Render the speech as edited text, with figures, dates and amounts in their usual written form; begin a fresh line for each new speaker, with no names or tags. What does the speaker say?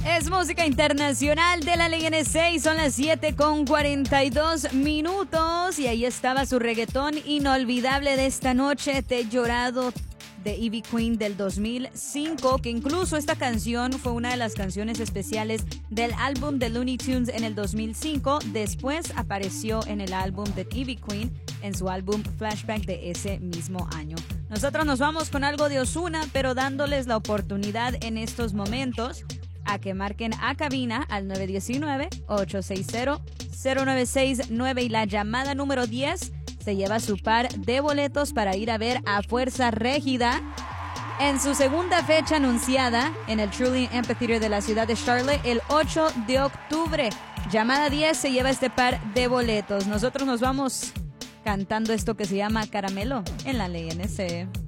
Es música internacional de la Ley NC y son las 7:42 y ahí estaba su reggaetón inolvidable de esta noche, Te he llorado, de Ivy Queen del 2005, que incluso esta canción fue una de las canciones especiales del álbum de Looney Tunes en el 2005. Después apareció en el álbum de Ivy Queen, en su álbum Flashback de ese mismo año. Nosotros nos vamos con algo de Ozuna, pero dándoles la oportunidad en estos momentos a que marquen a cabina al 919-860-0969 y la llamada número 10 se lleva su par de boletos para ir a ver a Fuerza Régida en su segunda fecha anunciada en el Truly Amphitheater de la ciudad de Charlotte el 8 de octubre. Llamada 10 se lleva este par de boletos. Nosotros nos vamos cantando esto que se llama Caramelo en la Ley NC.